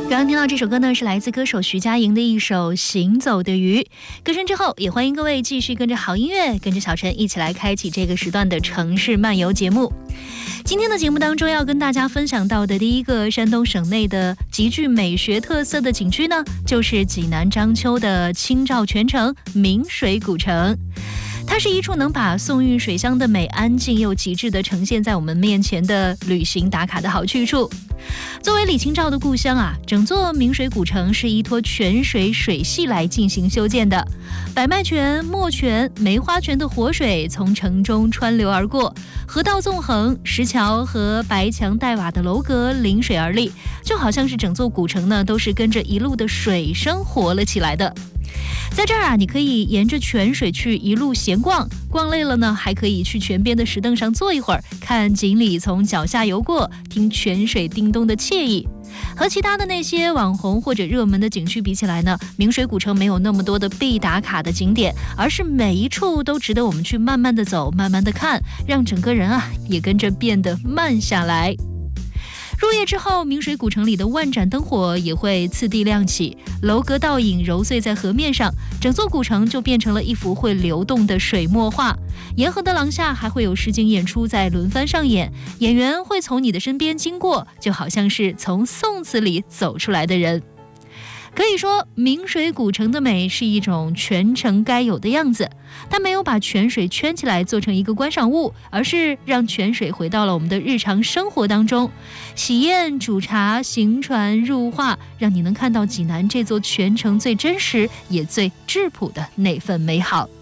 刚刚听到这首歌呢，是来自歌手徐佳莹的一首《行走的鱼》。歌声之后，也欢迎各位继续跟着好音乐，跟着小陈一起来开启这个时段的城市漫游节目。今天的节目当中要跟大家分享到的第一个山东省内的极具美学特色的景区呢，就是济南章丘的清照泉城明水古城。它是一处能把宋韵水乡的美安静又极致地呈现在我们面前的旅行打卡的好去处。作为李清照的故乡啊，整座明水古城是依托泉水水系来进行修建的。百脉泉、墨泉、梅花泉的活水从城中穿流而过，河道纵横，石桥和白墙黛瓦的楼阁临水而立，就好像是整座古城呢都是跟着一路的水声活了起来的。在这儿啊，你可以沿着泉水去一路闲逛，逛累了呢，还可以去泉边的石凳上坐一会儿，看锦鲤从脚下游过，听泉水叮咚的惬意。和其他的那些网红或者热门的景区比起来呢，明水古城没有那么多的必打卡的景点，而是每一处都值得我们去慢慢的走，慢慢的看，让整个人啊也跟着变得慢下来。入夜之后，明水古城里的万盏灯火也会次第亮起，楼阁倒影揉碎在河面上，整座古城就变成了一幅会流动的水墨画。沿河的廊下还会有实景演出在轮番上演，演员会从你的身边经过，就好像是从宋词里走出来的人。可以说，明水古城的美是一种全城该有的样子。它没有把泉水圈起来做成一个观赏物，而是让泉水回到了我们的日常生活当中，喜宴、煮茶、行船、入画，让你能看到济南这座全城最真实也最质朴的那份美好。